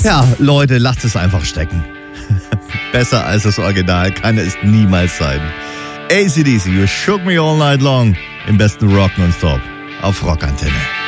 Ja, Leute, lasst es einfach stecken. Besser als das Original kann es niemals sein. AC/DC, You Shook Me All Night Long im besten Rock nonstop auf Rockantenne.